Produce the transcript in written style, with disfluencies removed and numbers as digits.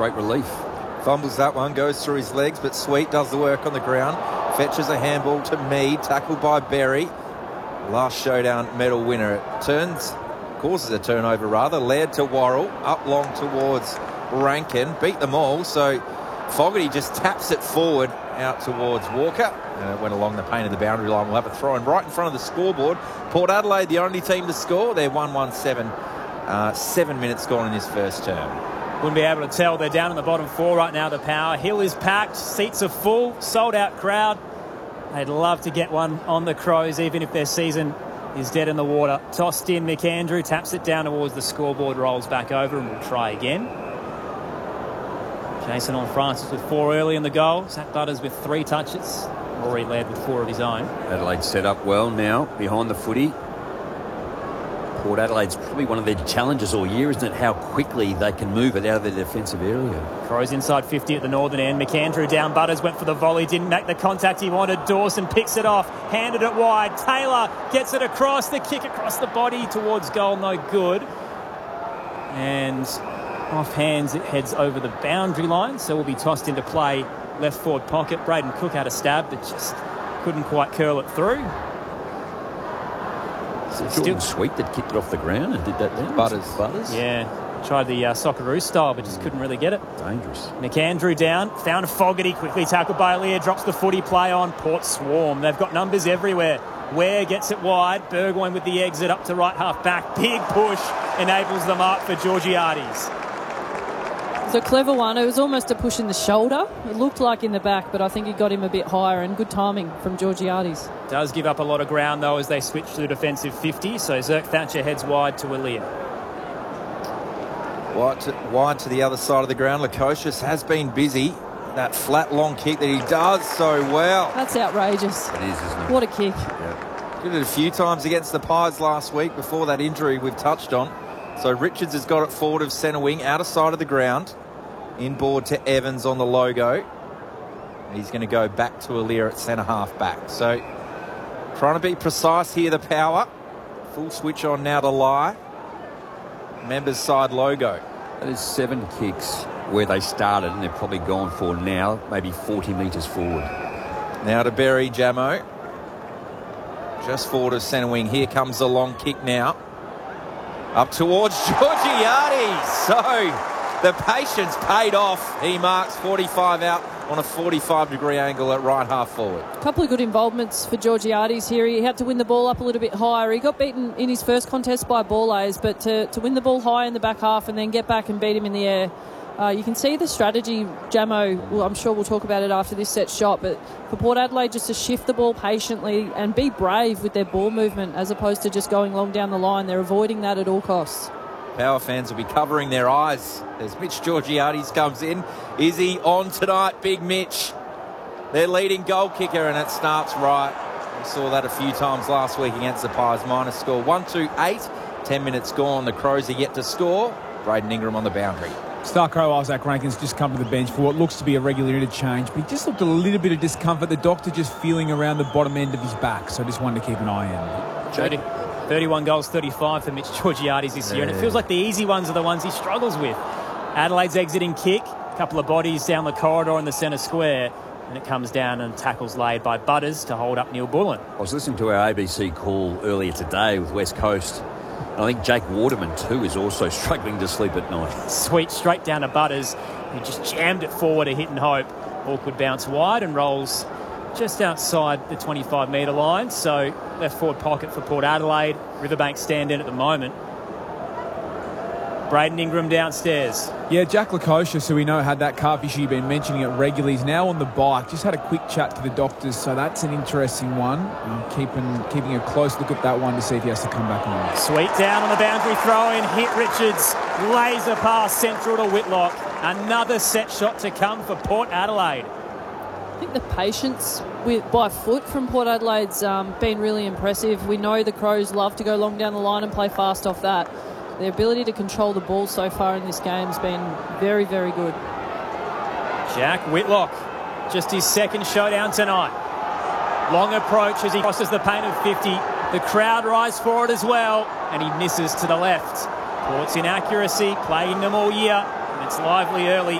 great relief. Fumbles that one, goes through his legs, but Sweet does the work on the ground. Fetches a handball to Mead, tackled by Berry. Last showdown medal winner. It causes a turnover rather. Laird to Worrell, up long towards Rankin. Beat them all, so Fogarty just taps it forward out towards Walker. And it went along the paint of the boundary line. We'll have a throw in right in front of the scoreboard. Port Adelaide, the only team to score. They're 1-1-7. 7 minutes gone in this first term. Wouldn't be able to tell. They're down in the bottom four right now, the Power. Hill is packed. Seats are full. Sold out crowd. They'd love to get one on the Crows, even if their season is dead in the water. Tossed in, McAndrew taps it down towards the scoreboard, rolls back over, and will try again. Jason on Francis with 4 early in the goal. Zach Butters with 3 touches. Rory Laird with 4 of his own. Adelaide set up well now behind the footy. Port Adelaide's probably one of their challenges all year, isn't it? How quickly they can move it out of their defensive area. Crows inside 50 at the northern end. McAndrew down. Butters went for the volley. Didn't make the contact he wanted. Dawson picks it off. Handed it wide. Taylor gets it across. The kick across the body towards goal. No good. And off hands, it heads over the boundary line. So will be tossed into play. Left forward pocket. Braden Cook had a stab, but just couldn't quite curl it through. Jordan Sweet that kicked it off the ground and did that then. Butters. Yeah. Tried the Socceroos style, but just couldn't really get it. Dangerous. McAndrew down. Found Fogarty. Quickly tackled by Lear. Drops the footy play on. Port swarm. They've got numbers everywhere. Ware gets it wide. Burgoyne with the exit up to right half back. Big push enables the mark for Georgiades. It's a clever one. It was almost a push in the shoulder. It looked like in the back, but I think he got him a bit higher, and good timing from Georgiades. Does give up a lot of ground, though, as they switch to the defensive 50. So Zerk Thatcher heads wide to Alia. Wide to the other side of the ground. Lukosius has been busy. That flat, long kick that he does so well. That's outrageous. It is, isn't it? What a kick. Yeah. Did it a few times against the Pies last week before that injury we've touched on. So Richards has got it forward of centre wing, outer side of the ground. Inboard to Evans on the logo. He's going to go back to Alia at centre half back. So trying to be precise here, the Power. Full switch on now to Lie. Members side logo. That is 7 kicks where they started, and they're probably gone for now, maybe 40 metres forward. Now to Berry Jamo. Just forward of centre wing. Here comes the long kick now. Up towards Georgiades. So the patience paid off. He marks 45 out on a 45-degree angle at right half forward. A couple of good involvements for Georgiades here. He had to win the ball up a little bit higher. He got beaten in his first contest by Borlase, but to win the ball high in the back half and then get back and beat him in the air, you can see the strategy. Jamo, well, I'm sure we'll talk about it after this set shot, but for Port Adelaide just to shift the ball patiently and be brave with their ball movement as opposed to just going long down the line. They're avoiding that at all costs. Power fans will be covering their eyes as Mitch Georgiades comes in. Is he on tonight, Big Mitch? Their leading goal kicker, and it starts right. We saw that a few times last week against the Pies. Minus score 1-2-8. 10 minutes gone. The Crows are yet to score. Braden Ingram on the boundary. Star Crow Isaac Rankin's just come to the bench for what looks to be a regular interchange, but he just looked a little bit of discomfort. The doctor just feeling around the bottom end of his back, so just wanted to keep an eye on. 31 goals, 35 for Mitch Georgiades this year, and it feels like the easy ones are the ones he struggles with. Adelaide's exiting kick, a couple of bodies down the corridor in the centre square, and it comes down and tackles laid by Butters to hold up Neil Bullen. I was listening to our ABC call earlier today with West Coast. And I think Jake Waterman too is also struggling to sleep at night. Sweet straight down to Butters, who just jammed it forward a hit and hope. Awkward bounce wide and rolls just outside the 25-metre line. So left forward pocket for Port Adelaide. Riverbank stand in at the moment. Braden Ingram downstairs. Yeah, Jack Lukosius, who we know had that calf issue, you've been mentioning it regularly, he's now on the bike. Just had a quick chat to the doctors, so that's an interesting one. Keeping a close look at that one to see if he has to come back on. Sweet down on the boundary throw in. Hit Richards. Laser pass central to Whitlock. Another set shot to come for Port Adelaide. I think the patience by foot from Port Adelaide's been really impressive. We know the Crows love to go long down the line and play fast off that. Their ability to control the ball so far in this game has been very, very good. Jack Whitlock, just his second showdown tonight. Long approach as he crosses the paint of 50. The crowd rise for it as well, and he misses to the left. Port's inaccuracy, playing them all year, and it's lively early.